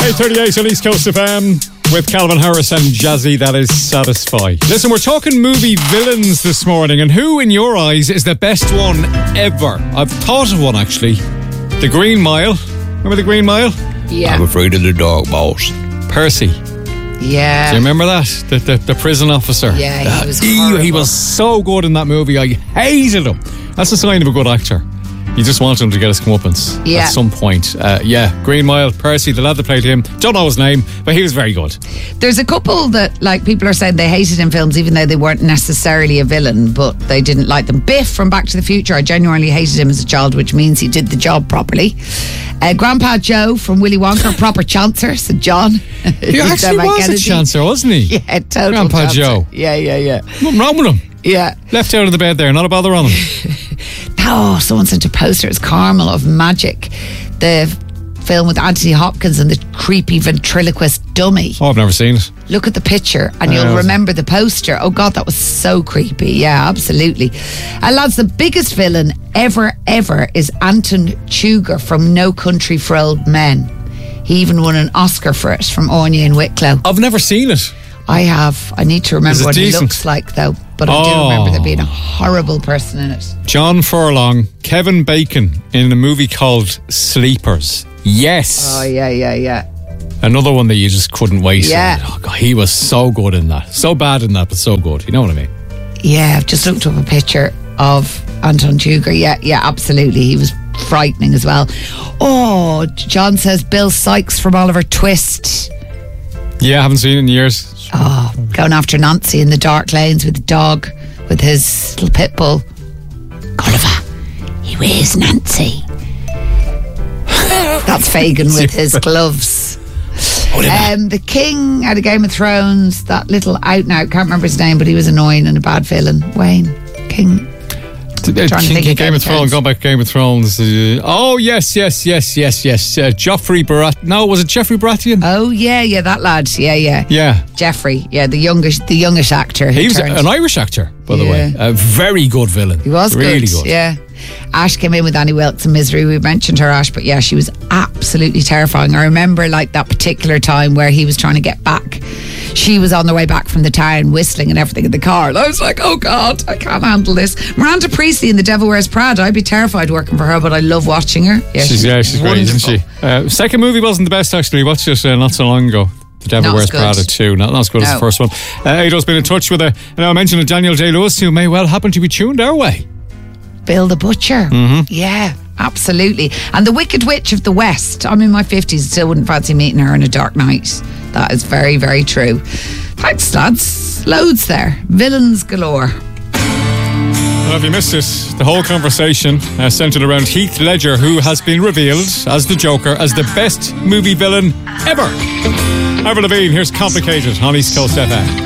8:38 on East Coast FM with Calvin Harris and Jazzy. That is Satisfy. Listen, we're talking movie villains this morning, and who, in your eyes, is the best one ever? I've thought of one, actually. The Green Mile. Remember The Green Mile? Yeah. I'm afraid of the dog, boss. Percy. Yeah. Do you remember that? The prison officer. Yeah, he was horrible. He was so good in that movie. I hated him. That's a sign of a good actor. You just want him to get his comeuppance at some point. Green Mile, Percy, the lad that played him. Don't know his name, but he was very good. There's a couple that, like, people are saying they hated in films even though they weren't necessarily a villain, but they didn't like them. Biff from Back to the Future, I genuinely hated him as a child, which means he did the job properly. Grandpa Joe from Willy Wonka, proper chancer, St. John. He actually was a chancer, wasn't he? Yeah, total Grandpa chancer. Joe. Yeah. Nothing wrong with him. Yeah. Left out of the bed there, not a bother on him. Oh, someone sent a poster. It's Carmel of Magic, the film with Anthony Hopkins and the creepy ventriloquist dummy. Oh, I've never seen it. Look at the picture and you'll remember the poster. Oh God, that was so creepy. Yeah, absolutely. And lads, the biggest villain ever is Anton Chigurh from No Country for Old Men. He even won an Oscar for it from Anya and Wicklow. I've never seen it. I have. I need to remember what he looks like though. But I do remember there being a horrible person in it. John Furlong, Kevin Bacon in a movie called Sleepers. Yes. Oh, yeah. Another one that you just couldn't wait. Yeah. Oh, God, he was so good in that. So bad in that, but so good. You know what I mean? Yeah, I've just looked up a picture of Anton Chigurh. Yeah, absolutely. He was frightening as well. Oh, John says Bill Sykes from Oliver Twist. Yeah, I haven't seen it in years. Oh, going after Nancy in the dark lanes with the dog, with his little pit bull. Gulliver, he weighs Nancy. That's Fagin with his gloves. The king out of Game of Thrones, that little out and out, can't remember his name, but he was annoying and a bad villain. Wayne King. Game of Thrones, going back to Game of Thrones. Yes. Joffrey Baratheon. No, was it Jeffrey Baratheon? Oh, yeah, that lad. Yeah. Jeffrey, the youngish actor. He was an Irish actor, by the way. A very good villain. He was really good. Yeah. Ash came in with Annie Wilkes and Misery. We mentioned her, Ash, but yeah, she was absolutely terrifying. I remember like that particular time where he was trying to get back. She was on the way back from the town whistling and everything in the car. And I was like, oh God, I can't handle this. Miranda Priestley in The Devil Wears Prada. I'd be terrified working for her, but I love watching her. Yeah, she's great, isn't she? Second movie wasn't the best, actually. I watched it not so long ago. The Devil Wears Prada 2. Not as good as the first one. Ado's been in touch with I mentioned Daniel Day-Lewis, who may well happen to be tuned our way. Bill the Butcher. Mm-hmm. Yeah, absolutely. And the Wicked Witch of the West. I'm in my 50s, still wouldn't fancy meeting her on a dark night. That is very, very true. Thanks, lads. Loads there. Villains galore. Well, if you missed it, the whole conversation centred around Heath Ledger, who has been revealed as the Joker, as the best movie villain ever. Avril Lavigne, here's Complicated on East Coast FM.